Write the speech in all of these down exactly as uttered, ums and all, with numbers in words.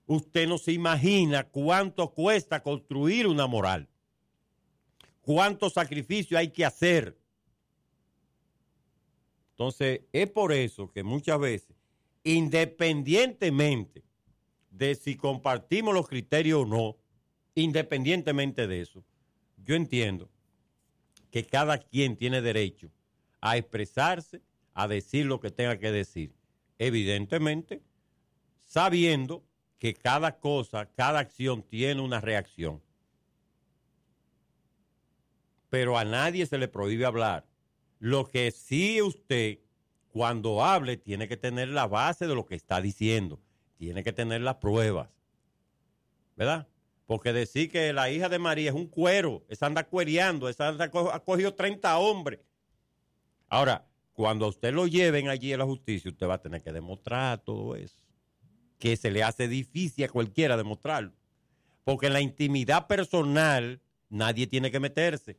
usted no se imagina cuánto cuesta construir una moral. Cuánto sacrificio hay que hacer. Entonces, es por eso que muchas veces, independientemente de si compartimos los criterios o no, independientemente de eso, yo entiendo que cada quien tiene derecho a expresarse, a decir lo que tenga que decir. Evidentemente, sabiendo que cada cosa, cada acción tiene una reacción. Pero a nadie se le prohíbe hablar. Lo que sí usted, cuando hable, tiene que tener la base de lo que está diciendo. Tiene que tener las pruebas. ¿Verdad? Porque decir que la hija de María es un cuero, esa anda cuereando, esa anda ha cogido treinta hombres. Ahora, cuando a usted lo lleven allí a la justicia, usted va a tener que demostrar todo eso. Que se le hace difícil a cualquiera demostrarlo. Porque en la intimidad personal nadie tiene que meterse.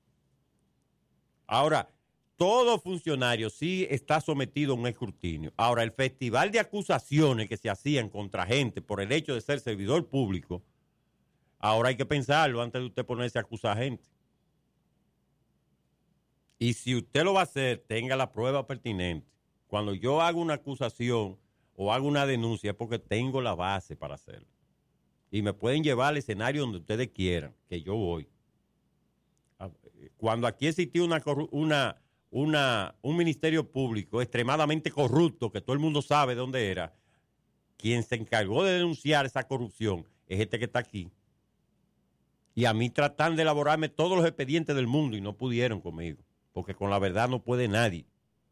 Ahora, todo funcionario sí está sometido a un escrutinio. Ahora, el festival de acusaciones que se hacían contra gente por el hecho de ser servidor público, ahora hay que pensarlo antes de usted ponerse a acusar a gente. Y si usted lo va a hacer, tenga la prueba pertinente. Cuando yo hago una acusación o hago una denuncia es porque tengo la base para hacerlo. Y me pueden llevar al escenario donde ustedes quieran, que yo voy. Cuando aquí existió una, una, una, un ministerio público extremadamente corrupto, que todo el mundo sabe de dónde era, quien se encargó de denunciar esa corrupción es este que está aquí. Y a mí tratan de elaborarme todos los expedientes del mundo y no pudieron conmigo, porque con la verdad no puede nadie.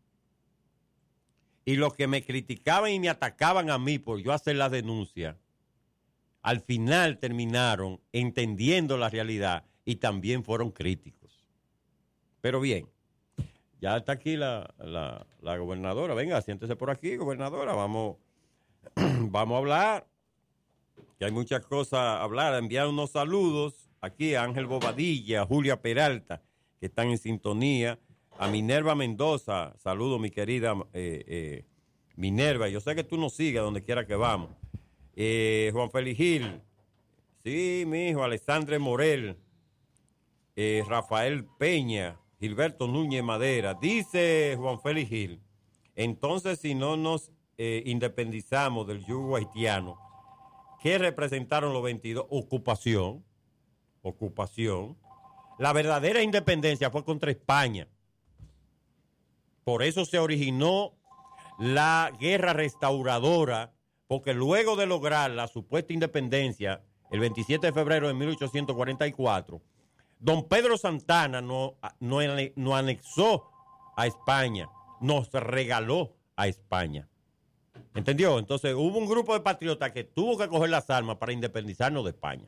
Y los que me criticaban y me atacaban a mí por yo hacer la denuncia, al final terminaron entendiendo la realidad y también fueron críticos. Pero bien, ya está aquí la, la, la gobernadora. Venga, siéntese por aquí, gobernadora. Vamos, vamos a hablar, que hay muchas cosas a hablar. Enviar unos saludos aquí a Ángel Bobadilla, a Julia Peralta, que están en sintonía. A Minerva Mendoza, saludo mi querida eh, eh, Minerva. Yo sé que tú nos sigues a donde quiera que vamos. Eh, Juan Félix Gil, sí, mi hijo, Alexandre Morel, eh, Rafael Peña, Gilberto Núñez Madera. Dice Juan Félix Gil, entonces si no nos eh, independizamos del yugo haitiano, ¿qué representaron los veintidós? Ocupación, ocupación. La verdadera independencia fue contra España. Por eso se originó la guerra restauradora, porque luego de lograr la supuesta independencia, el veintisiete de febrero de mil ochocientos cuarenta y cuatro, don Pedro Santana no, no, no anexó a España, nos regaló a España. ¿Entendió? Entonces hubo un grupo de patriotas que tuvo que coger las armas para independizarnos de España.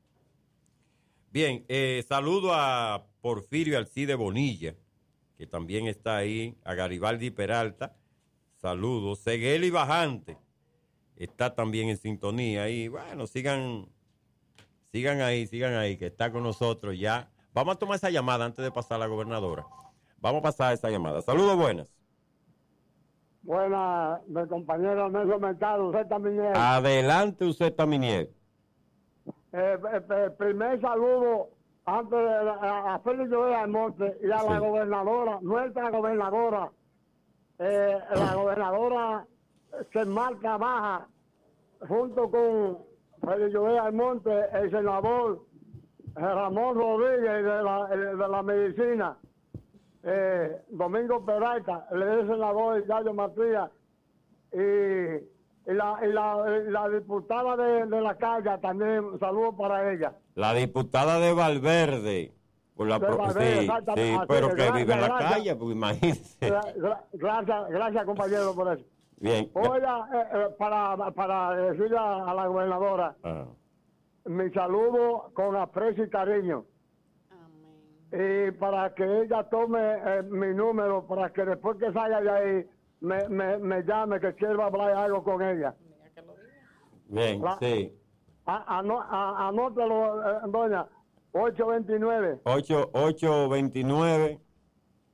Bien, eh, saludo a Porfirio Alcide Bonilla, que también está ahí, a Garibaldi Peralta, saludos. Segueli Bajante está también en sintonía y bueno, sigan, sigan ahí, sigan ahí, que está con nosotros ya. Vamos a tomar esa llamada antes de pasar a la gobernadora. Vamos a pasar esa llamada. Saludos, buenas. Buenas, mi compañero Nelson Mercado, usted también es. Adelante, usted también es. Eh, eh, primer saludo antes de a, a Félix Joel Almonte y a sí. La gobernadora, nuestra gobernadora, eh, la gobernadora se marca baja junto con Félix Joel Almonte, el senador Ramón Rodríguez de la, de la medicina, eh, Domingo Peralta, el senador Yayo Matías y Y la, y la, y la diputada de, de la calle también, un saludo para ella. La diputada de Valverde. Por la de pro... Valverde, sí, sí, así, pero que gracias, vive en la gracias. calle, pues imagínese. Gracias, gracias compañero por eso. Bien. Oye, eh, eh, para, para decirle a, a la gobernadora, ah. mi saludo con aprecio y cariño. Amén. Y para que ella tome eh, mi número, para que después que salga de ahí, Me, me, me llame, que quiero hablar algo con ella. Bien, La, sí. A, a, a, anótelo, eh, doña. ocho veintinueve. ocho, ocho veintinueve.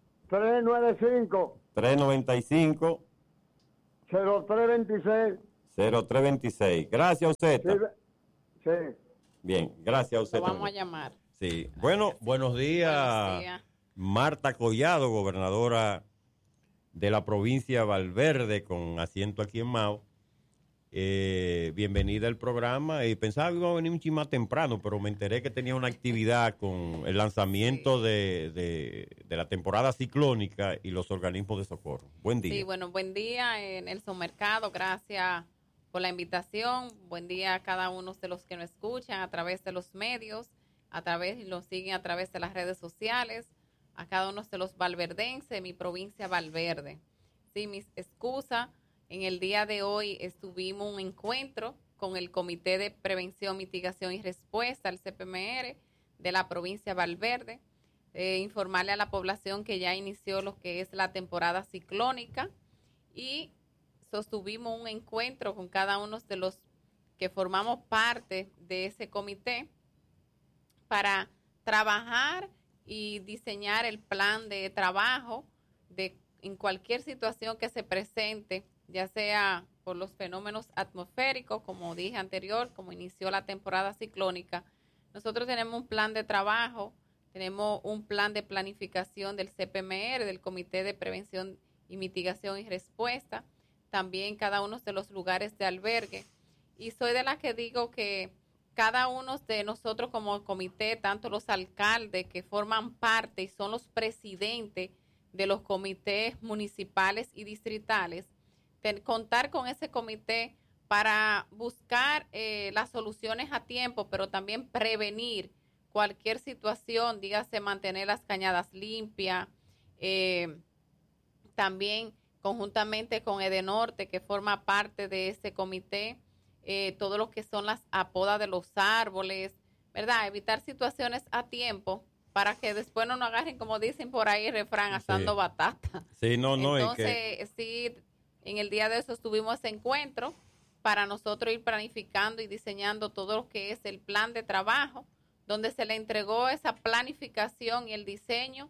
trescientos noventa y cinco. trescientos noventa y cinco. cero tres veintiséis. cero tres veintiséis. Gracias, Uceta. Sí, sí. Bien, gracias, Uceta. Lo vamos a llamar. Sí. Bueno, buenos días, Buenos días. Marta Collado, gobernadora de la provincia de Valverde, con asiento aquí en Mao. Eh, bienvenida al programa. Y pensaba que iba a venir un chin más temprano, pero me enteré que tenía una actividad con el lanzamiento sí. de, de, de la temporada ciclónica y los organismos de socorro. Buen día. Sí, bueno, buen día, eh, Nelson Mercado. Gracias por la invitación. Buen día a cada uno de los que nos escuchan a través de los medios, a través y los siguen a través de las redes sociales, a cada uno de los valverdenses de mi provincia Valverde. Sí, mis excusas. En el día de hoy estuvimos en un encuentro con el Comité de Prevención, Mitigación y Respuesta, el C P M R, de la provincia de Valverde. Eh, informarle a la población que ya inició lo que es la temporada ciclónica y sostuvimos un encuentro con cada uno de los que formamos parte de ese comité para trabajar y diseñar el plan de trabajo de, en cualquier situación que se presente, ya sea por los fenómenos atmosféricos, como dije anterior, como inició la temporada ciclónica. Nosotros tenemos un plan de trabajo, tenemos un plan de planificación del C P M R, del Comité de Prevención y Mitigación y Respuesta, también cada uno de los lugares de albergue. Y soy de las que digo que cada uno de nosotros como comité, tanto los alcaldes que forman parte y son los presidentes de los comités municipales y distritales, contar con ese comité para buscar eh, las soluciones a tiempo, pero también prevenir cualquier situación, dígase mantener las cañadas limpias, eh, también conjuntamente con Edenorte, que forma parte de ese comité, eh, todo lo que son las apodas de los árboles, ¿verdad? Evitar situaciones a tiempo para que después no nos agarren, como dicen por ahí, refrán, asando sí. batata. Sí, no, no. Entonces, que... sí, en el día de eso tuvimos ese encuentro para nosotros ir planificando y diseñando todo lo que es el plan de trabajo, donde se le entregó esa planificación y el diseño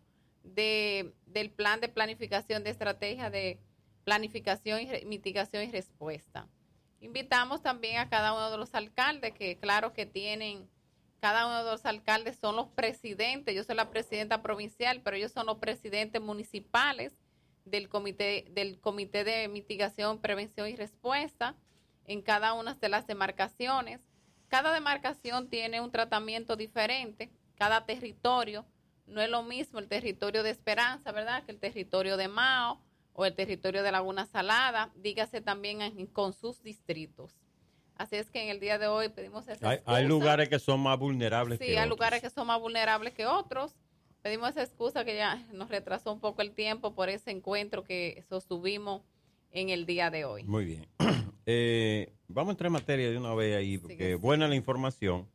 de, del plan de planificación de estrategia de planificación y re, mitigación y respuesta. Invitamos también a cada uno de los alcaldes, que claro que tienen, cada uno de los alcaldes son los presidentes, yo soy la presidenta provincial, pero ellos son los presidentes municipales del comité, del comité de mitigación, prevención y respuesta en cada una de las demarcaciones. Cada demarcación tiene un tratamiento diferente, cada territorio, no es lo mismo el territorio de Esperanza, ¿verdad?, que el territorio de Mao o el territorio de Laguna Salada, dígase también en, con sus distritos. Así es que en el día de hoy pedimos esa hay, hay lugares que son más vulnerables sí, que hay otros. lugares que son más vulnerables que otros. Pedimos esa excusa que ya nos retrasó un poco el tiempo por ese encuentro que sostuvimos en el día de hoy. Muy bien. Eh, vamos a entrar en materia de una vez ahí, porque sí, sí. buena la información.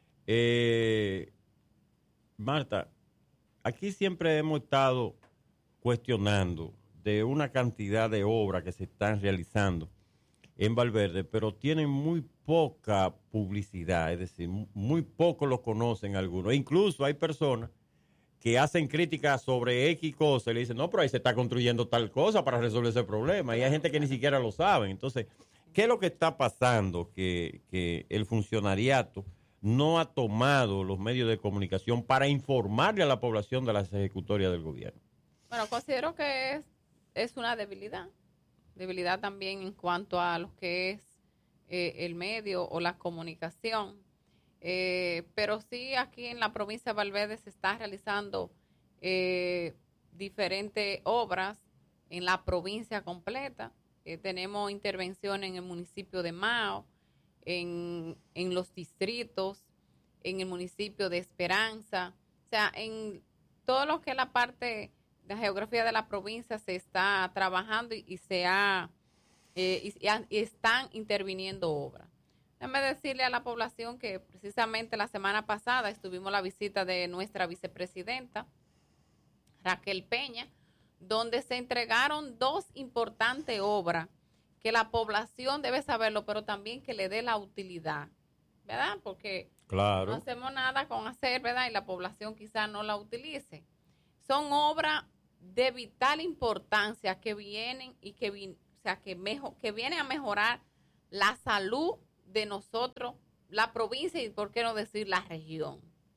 Eh, Marta, aquí siempre hemos estado cuestionando de una cantidad de obras que se están realizando en Valverde, pero tienen muy poca publicidad, es decir, muy poco lo conocen algunos. E incluso hay personas que hacen críticas sobre X cosas y le dicen, no, pero ahí se está construyendo tal cosa para resolver ese problema. Y hay gente que ni siquiera lo sabe. Entonces, ¿qué es lo que está pasando? Que, que el funcionariato no ha tomado los medios de comunicación para informarle a la población de las ejecutorias del gobierno. Bueno, considero que es, es una debilidad. Debilidad también en cuanto a lo que es eh, el medio o la comunicación. Eh, pero sí, aquí en la provincia de Valverde se está realizando eh, diferentes obras en la provincia completa. Eh, tenemos intervención en el municipio de Mao, en, en los distritos, en el municipio de Esperanza. O sea, en todo lo que es la parte de la geografía de la provincia se está trabajando y, y se ha, eh, y, y están interviniendo obras. Déjame decirle a la población que precisamente la semana pasada estuvimos la visita de nuestra vicepresidenta, Raquel Peña, donde se entregaron dos importantes obras que la población debe saberlo, pero también que le dé la utilidad, ¿verdad? Porque claro. no hacemos nada con hacer, ¿verdad? Y la población quizás no la utilice. Son obras de vital importancia que vienen y que, o sea, que, mejor, que vienen a mejorar la salud de nosotros, la provincia y por qué no decir la región.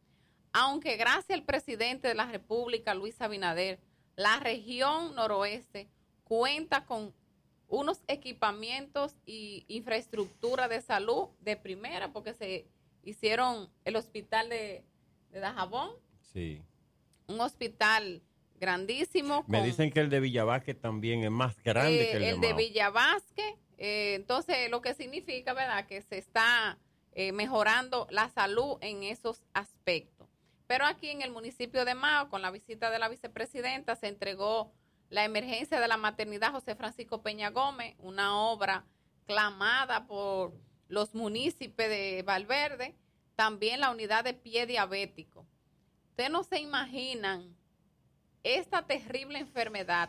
Aunque gracias al presidente de la República, Luis Abinader, la región noroeste cuenta con unos equipamientos y infraestructura de salud de primera, porque se hicieron el hospital de, de Dajabón. Sí. Un hospital grandísimo. Me con, dicen que el de Villavasque también es más grande eh, que el de El de Mao. Villavasque. Eh, entonces, lo que significa, ¿verdad?, que se está eh, mejorando la salud en esos aspectos. Pero aquí en el municipio de Mao, con la visita de la vicepresidenta, se entregó la emergencia de la maternidad José Francisco Peña Gómez, una obra clamada por los municipios de Valverde, también la unidad de pie diabético. Ustedes no se imaginan esta terrible enfermedad,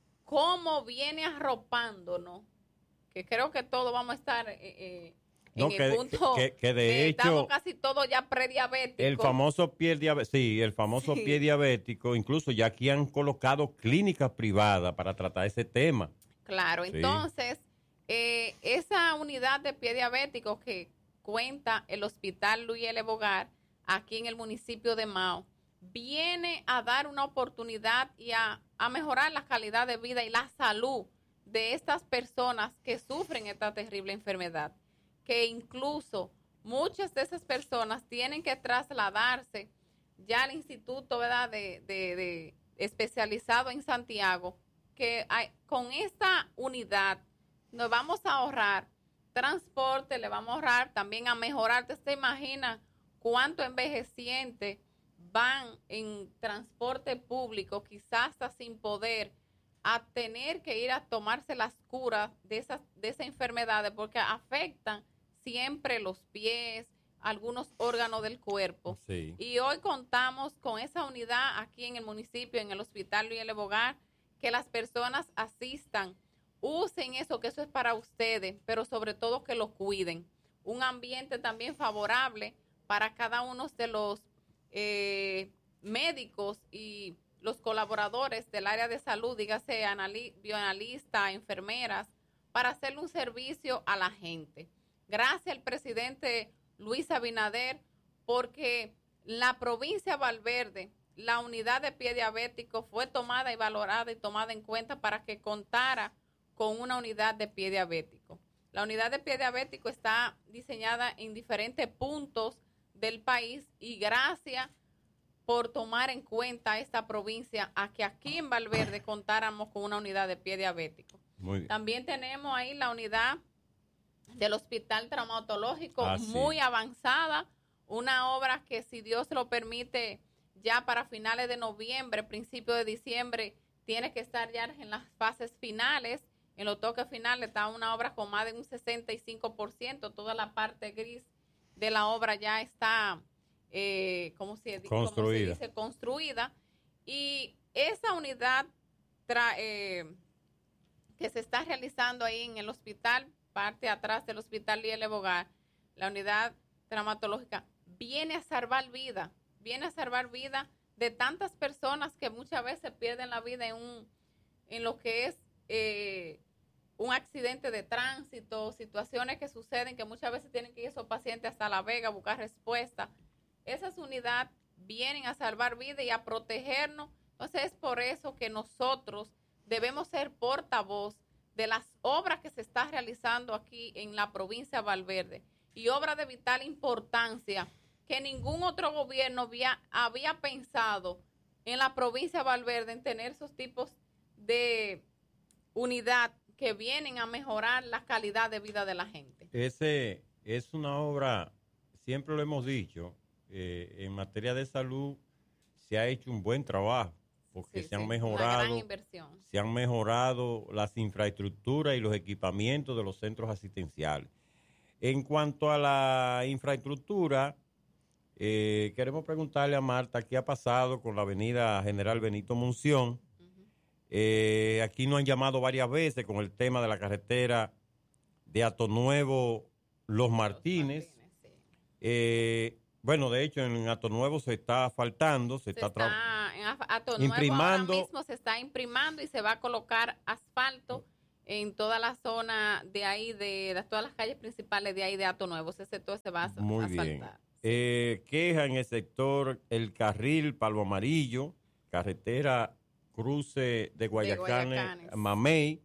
cómo viene arropándonos, que creo que todos vamos a estar eh, eh, en No, que- el punto que- que de que hecho, estamos casi todos ya prediabéticos. El famoso pie diabético, sí, el famoso Sí. pie diabético, incluso ya aquí han colocado clínicas privadas para tratar ese tema. Claro, Sí. entonces, eh, esa unidad de pie diabético que cuenta el Hospital Luis L. Bogar, aquí en el municipio de Mao, viene a dar una oportunidad y a, a mejorar la calidad de vida y la salud de estas personas que sufren esta terrible enfermedad, que incluso muchas de esas personas tienen que trasladarse ya al instituto, ¿verdad?, de, de, de especializado en Santiago, que hay, con esta unidad nos vamos a ahorrar transporte, le vamos a ahorrar también a mejorar. ¿Usted se imagina cuánto envejecientes van en transporte público, quizás hasta sin poder, a tener que ir a tomarse las curas de esas, de esas enfermedades, porque afectan siempre los pies, algunos órganos del cuerpo? Sí. Y hoy contamos con esa unidad aquí en el municipio, en el Hospital Luis L. Bogar, que las personas asistan, usen eso, que eso es para ustedes, pero sobre todo que lo cuiden. Un ambiente también favorable para cada uno de los eh, médicos y los colaboradores del área de salud, dígase anali- bioanalistas, enfermeras, para hacerle un servicio a la gente. Gracias al presidente Luis Abinader, porque la provincia de Valverde, la unidad de pie diabético fue tomada y valorada y tomada en cuenta para que contara con una unidad de pie diabético. La unidad de pie diabético está diseñada en diferentes puntos del país y gracias por tomar en cuenta esta provincia a que aquí en Valverde contáramos con una unidad de pie diabético. Muy bien. También tenemos ahí la unidad del Hospital Traumatológico, Ah, sí. muy avanzada, una obra que, si Dios lo permite, ya para finales de noviembre, principio de diciembre, tiene que estar ya en las fases finales. En los toques finales está una obra con más de un sesenta y cinco por ciento, toda la parte gris de la obra ya está eh, ¿cómo se, cómo se Construida. dice? construida. Y esa unidad tra- eh, que se está realizando ahí en el hospital, parte atrás del Hospital Luis L. Bogar, la unidad traumatológica, viene a salvar vida, viene a salvar vida de tantas personas que muchas veces pierden la vida en un en lo que es eh, un accidente de tránsito, situaciones que suceden que muchas veces tienen que ir esos pacientes hasta La Vega a buscar respuesta. Esas unidades vienen a salvar vida y a protegernos. Entonces es por eso que nosotros debemos ser portavoz de las obras que se están realizando aquí en la provincia de Valverde, y obras de vital importancia que ningún otro gobierno había, había pensado en la provincia de Valverde en tener esos tipos de unidad que vienen a mejorar la calidad de vida de la gente. Ese es una obra, siempre lo hemos dicho, eh, en materia de salud se ha hecho un buen trabajo, porque Sí, se han sí, mejorado, una gran inversión. se han mejorado las infraestructuras y los equipamientos de los centros asistenciales. En cuanto a la infraestructura, eh, queremos preguntarle a Marta qué ha pasado con la avenida General Benito Monción. Ujú. Eh, aquí nos han llamado varias veces con el tema de la carretera de Atonuevo Los Martínez. Los Martínez, sí. Eh, bueno, de hecho, en Atonuevo se está asfaltando, se, Se está, está, tra- en Af- Atonuevo imprimando. ahora mismo se está imprimando y se va a colocar asfalto en toda la zona de ahí, de las, todas las calles principales de ahí de Ato Nuevo. Ese sector se va a Muy asfaltar. bien. Eh, queja en el sector El Carril, Palo Amarillo, carretera cruce de Guayacanes, de Guayacanes. Mamey.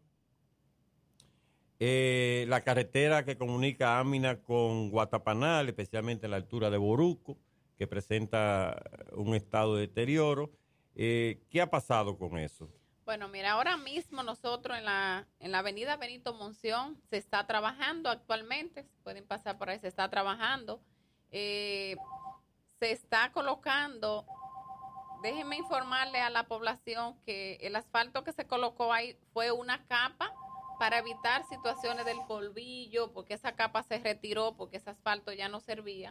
Eh, la carretera que comunica Ámina con Guatapanal, especialmente en la altura de Boruco, que presenta un estado de deterioro. Eh, ¿Qué ha pasado con eso? Bueno, mira, ahora mismo nosotros en la, en la avenida Benito Monción se está trabajando actualmente, pueden pasar por ahí, se está trabajando, eh, se está colocando, déjenme informarle a la población que el asfalto que se colocó ahí fue una capa para evitar situaciones del polvillo, porque esa capa se retiró, porque ese asfalto ya no servía,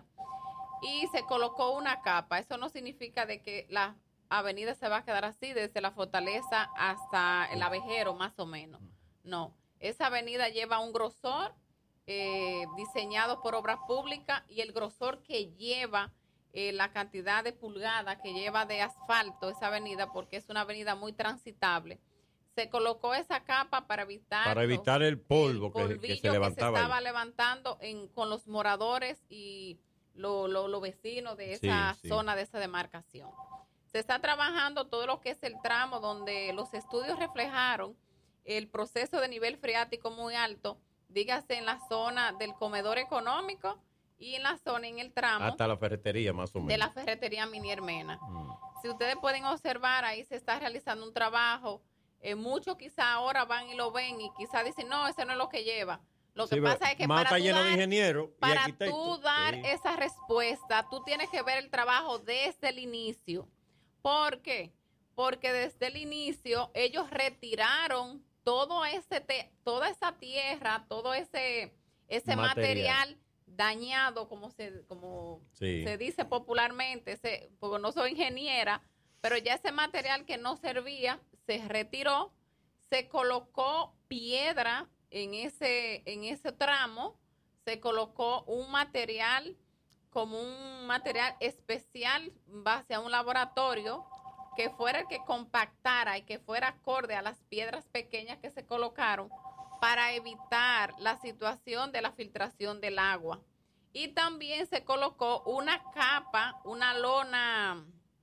y se colocó una capa. Eso no significa de que la avenida se va a quedar así, desde la Fortaleza hasta el Abejero, más o menos. No, esa avenida lleva un grosor eh, diseñado por Obras Públicas, y el grosor que lleva, eh, la cantidad de pulgadas que lleva de asfalto esa avenida, porque es una avenida muy transitable. Se colocó esa capa para evitar para evitar el polvo el que, que se levantaba que se estaba ahí. levantando en, con los moradores y los lo, lo vecinos de esa sí, sí. zona, de esa demarcación. Se está trabajando todo lo que es el tramo donde los estudios reflejaron el proceso de nivel freático muy alto, dígase en la zona del comedor económico y en la zona, en el tramo hasta la ferretería, más o menos, de la ferretería Mini Hermena. Mm. Si ustedes pueden observar, ahí se está realizando un trabajo. Eh, muchos quizá ahora van y lo ven y quizá dicen, no, ese no es lo que lleva. Lo que Sí, pasa es que más para, está tú lleno dar, de ingenieros y para arquitectos. tú dar Sí. esa respuesta, tú tienes que ver el trabajo desde el inicio. ¿Por qué? Porque desde el inicio ellos retiraron todo ese te, toda esa tierra, todo ese, ese material. material dañado, como se, como sí. se dice popularmente, ese, porque no soy ingeniera, pero ya ese material que no servía se retiró, se colocó piedra en ese, en ese tramo, se colocó un material como un material especial base a un laboratorio que fuera el que compactara y que fuera acorde a las piedras pequeñas que se colocaron para evitar la situación de la filtración del agua. Y también se colocó una capa, una lona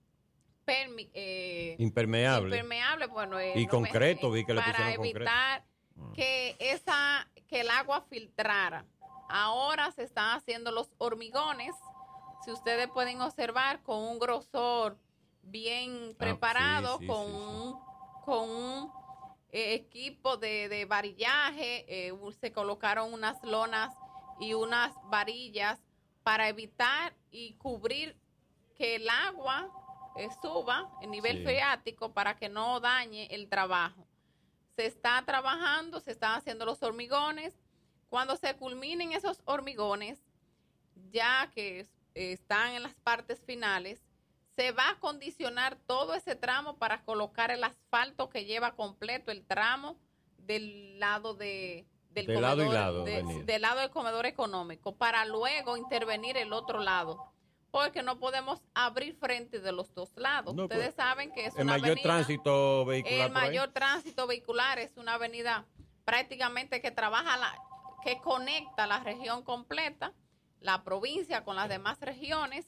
permi, eh, impermeable. impermeable bueno, eh, y no concreto, me, vi que le para pusieron evitar concreto. que, esa, que el agua filtrara. Ahora se están haciendo los hormigones, si ustedes pueden observar, con un grosor bien preparado, ah, sí, sí, con, sí, sí. Un, con un eh, equipo de, de varillaje, eh, se colocaron unas lonas y unas varillas para evitar y cubrir que el agua eh, suba el nivel sí. freático para que no dañe el trabajo. Se está trabajando, se están haciendo los hormigones. Cuando se culminen esos hormigones, ya que eh, están en las partes finales, se va a acondicionar todo ese tramo para colocar el asfalto que lleva completo el tramo del lado de, del de comedor, lado y lado, de, del lado del comedor económico, para luego intervenir el otro lado, porque no podemos abrir frente de los dos lados. No, Ustedes pues, saben que es el una mayor avenida, tránsito vehicular el mayor tránsito vehicular es una avenida prácticamente que trabaja la, que conecta la región completa, la provincia con las demás regiones,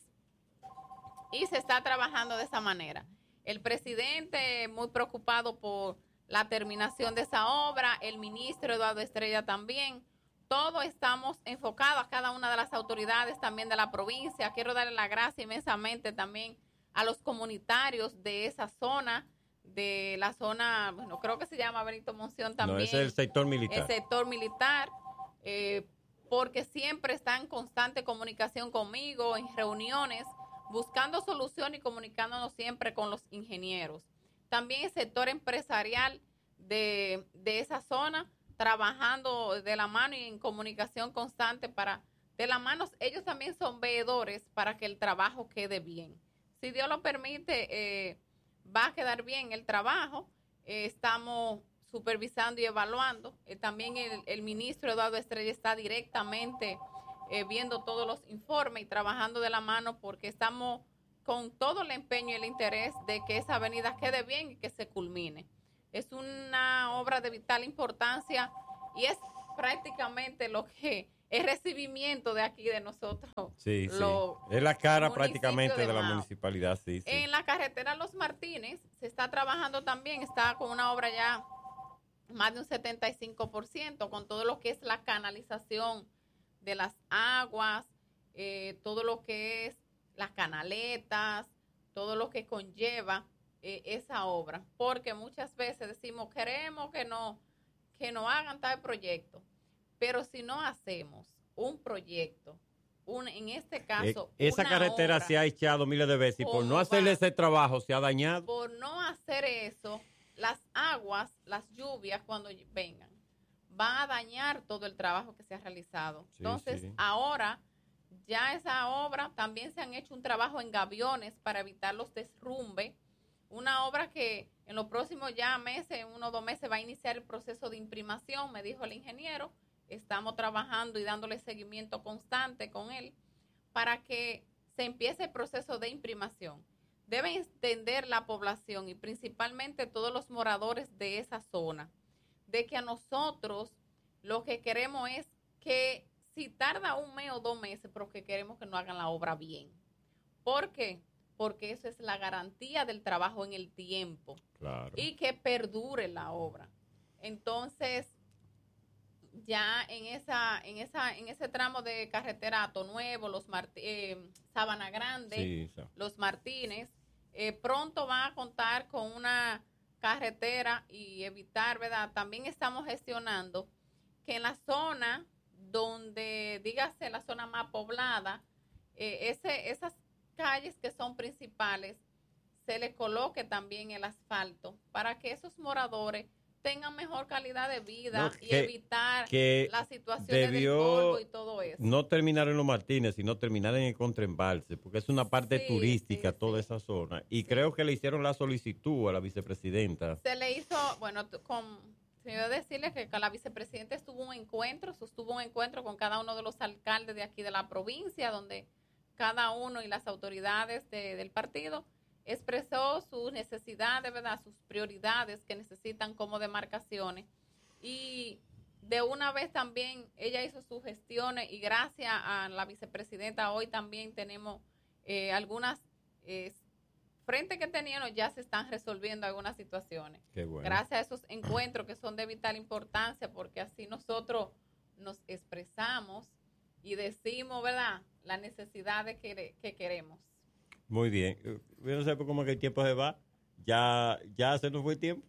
y se está trabajando de esa manera. El presidente muy preocupado por la terminación de esa obra, el ministro Eduardo Estrella también. Todos estamos enfocados, a cada una de las autoridades también de la provincia. Quiero darle la gracia inmensamente también a los comunitarios de esa zona, de la zona, bueno, creo que se llama Benito Monción también. No, ese es el sector militar. El sector militar, eh, porque siempre está en constante comunicación conmigo, en reuniones, buscando solución y comunicándonos siempre con los ingenieros. También el sector empresarial de, de esa zona, trabajando de la mano y en comunicación constante para, de la mano, ellos también son veedores para que el trabajo quede bien. Si Dios lo permite, eh, va a quedar bien el trabajo. Eh, estamos supervisando y evaluando. Eh, también el, el ministro Eduardo Estrella está directamente eh, viendo todos los informes y trabajando de la mano, porque estamos con todo el empeño y el interés de que esa avenida quede bien y que se culmine. es una obra de vital importancia y es prácticamente lo que es recibimiento de aquí de nosotros. Sí, lo, sí. Es la cara prácticamente de, de la Mao. municipalidad, sí, sí. En la carretera Los Martínez se está trabajando también, está con una obra ya más de un setenta y cinco por ciento con todo lo que es la canalización de las aguas, eh, todo lo que es las canaletas, todo lo que conlleva eh, esa obra, porque muchas veces decimos queremos que no que no hagan tal proyecto, pero si no hacemos un proyecto, un, en este caso eh, esa una carretera obra, se ha echado miles de veces y por no hacerle ese trabajo se ha dañado. Por no hacer eso, las aguas, las lluvias cuando vengan van a dañar todo el trabajo que se ha realizado. Sí, Entonces, sí. ahora ya esa obra también se han hecho un trabajo en gaviones para evitar los derrumbes. Una obra que en los próximos ya meses, en uno o dos meses, va a iniciar el proceso de imprimación, me dijo el ingeniero. Estamos trabajando y dándole seguimiento constante con él para que se empiece el proceso de imprimación. Debe entender la población y principalmente todos los moradores de esa zona, de que a nosotros lo que queremos es que si tarda un mes o dos meses, pero que queremos que no hagan la obra bien. ¿Por qué? Porque eso es la garantía del trabajo en el tiempo. Claro. Y que perdure la obra. Entonces, ya en esa, en esa, en ese tramo de carretera Ato Nuevo, los Martí, eh, Sabana Grande, sí, sí. Los Martínez, eh, pronto van a contar con una carretera y evitar, ¿verdad? También estamos gestionando que en la zona donde, dígase, la zona más poblada, eh, ese, esas calles que son principales, se le coloque también el asfalto para que esos moradores tengan mejor calidad de vida no, que, y evitar que las situaciones del polvo y todo eso. No terminar en Los Martínez, sino terminar en el Contraembalse, porque es una parte sí, turística sí, toda sí. esa zona. Y sí. creo que le hicieron la solicitud a la vicepresidenta. Se le hizo, bueno, con, se me iba a decirle que la vicepresidenta estuvo un encuentro, sostuvo un encuentro con cada uno de los alcaldes de aquí de la provincia, donde cada uno y las autoridades de, del partido expresó sus necesidades, ¿verdad? Sus prioridades que necesitan como demarcaciones. Y de una vez también ella hizo sus gestiones y gracias a la vicepresidenta hoy también tenemos eh, algunas eh, frentes que teníamos, ya se están resolviendo algunas situaciones. Qué bueno. Gracias a esos encuentros que son de vital importancia porque así nosotros nos expresamos y decimos, ¿verdad?, las necesidades que, que queremos. Muy bien. Yo no sé cómo que el tiempo se va. Ya, ya se nos fue el tiempo.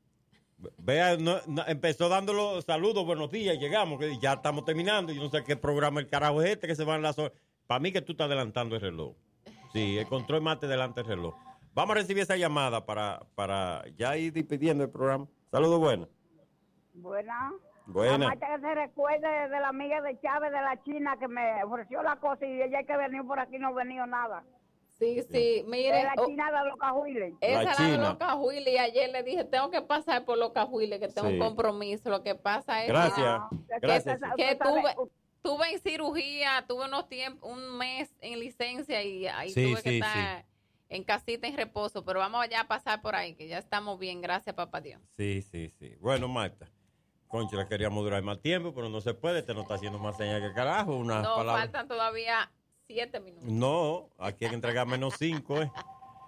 Vea, no, no, empezó dándolo saludos, buenos días, llegamos, que ya estamos terminando. Yo no sé qué programa el carajo es este que se va en las horas. Para mí que tú estás adelantando el reloj. Sí, el control más te adelanta el reloj. Vamos a recibir esa llamada para, para ya ir despidiendo el programa. Saludos, buenas. Buenas. Buena. Además que se recuerde de la amiga de Chávez de la China que me ofreció la cosa y ella que venía por aquí no ha venido nada. Sí, sí, mire. De la China oh, de los Cajuiles. Esa la, la de los Cajuiles y ayer le dije, tengo que pasar por los Cajuiles, que tengo sí. un compromiso. Lo que pasa es Gracias. que, Gracias. que, que tuve, tuve en cirugía, tuve unos tiempos, un mes en licencia y ahí sí, tuve que sí, estar sí. en casita en reposo, pero vamos ya a pasar por ahí, que ya estamos bien, gracias papá Dios. Sí, sí, sí. Bueno, Marta. Concha, la queríamos durar más tiempo, pero no se puede, te no está haciendo más señas que carajo. Una no, palabra. faltan todavía siete minutos. No, aquí hay que entregar menos cinco. Eh.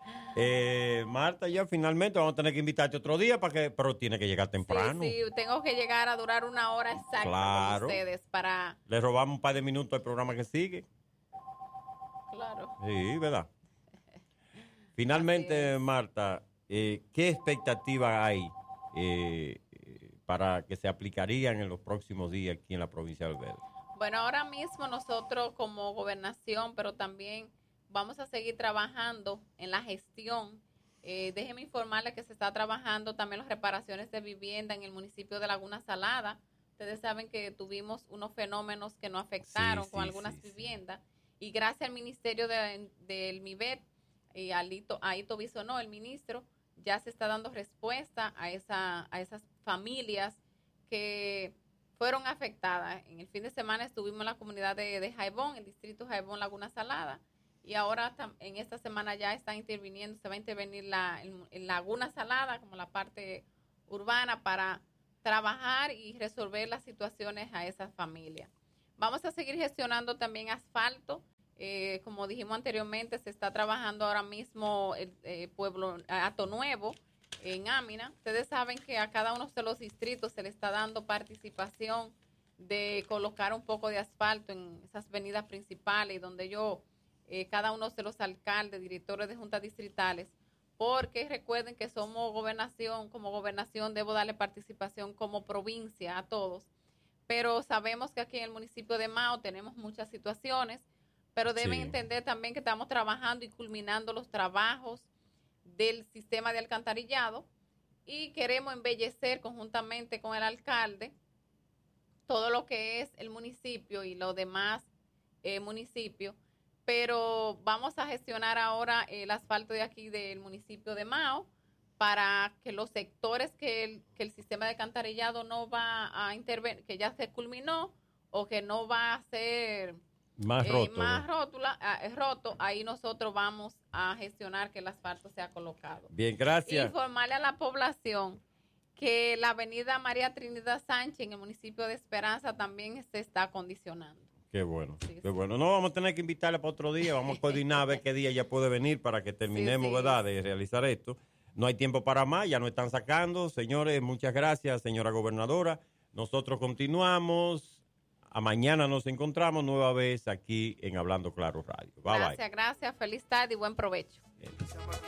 Eh, Marta, ya finalmente vamos a tener que invitarte otro día, para que, pero tiene que llegar temprano. Sí, sí, tengo que llegar a durar una hora exacta claro. con ustedes para... Le robamos un par de minutos al programa que sigue. Claro. Sí, ¿verdad? Finalmente, Marta, eh, ¿qué expectativa hay eh, para que se aplicarían en los próximos días aquí en la provincia de Valverde? Bueno, ahora mismo nosotros como gobernación, pero también vamos a seguir trabajando en la gestión. Eh, déjeme informarle que se está trabajando también las reparaciones de vivienda en el municipio de Laguna Salada. Ustedes saben que tuvimos unos fenómenos que nos afectaron sí, con sí, algunas sí, viviendas. Sí. Y gracias al Ministerio de, del MIBET y a Ito, a Ito Bisonó, el ministro, ya se está dando respuesta a, esa, a esas familias que fueron afectadas. En el fin de semana estuvimos en la comunidad de, de Jaibón, el distrito Jaibón, Laguna Salada, y ahora en esta semana ya está interviniendo, se va a intervenir la en, en Laguna Salada, como la parte urbana para trabajar y resolver las situaciones a esas familias. Vamos a seguir gestionando también asfalto. Eh, como dijimos anteriormente, se está trabajando ahora mismo el eh, pueblo Hato Nuevo en Amina. Ustedes saben que a cada uno de los distritos se le está dando participación de colocar un poco de asfalto en esas avenidas principales, donde yo, eh, cada uno de los alcaldes, directores de juntas distritales, porque recuerden que somos gobernación, como gobernación debo darle participación como provincia a todos, pero sabemos que aquí en el municipio de Mao tenemos muchas situaciones, pero deben sí. entender también que estamos trabajando y culminando los trabajos del sistema de alcantarillado y queremos embellecer conjuntamente con el alcalde todo lo que es el municipio y los demás eh, municipios, pero vamos a gestionar ahora el asfalto de aquí del municipio de Mao para que los sectores que el, que el sistema de alcantarillado no va a intervenir, que ya se culminó o que no va a ser más, eh, roto, más ¿no? rótula, eh, roto, ahí nosotros vamos a gestionar que el asfalto sea colocado. Bien, gracias. Informarle a la población que la avenida María Trinidad Sánchez en el municipio de Esperanza también se está acondicionando. Qué bueno, sí, qué sí. bueno. No, vamos a tener que invitarla para otro día, vamos a coordinar a ver qué día ella puede venir para que terminemos, sí, sí. ¿verdad?, de realizar esto. No hay tiempo para más, ya nos están sacando. Señores, muchas gracias, señora gobernadora. Nosotros continuamos. A mañana nos encontramos nueva vez aquí en Hablando Claro Radio. Bye, gracias, bye. Gracias, feliz tarde y buen provecho. Bien.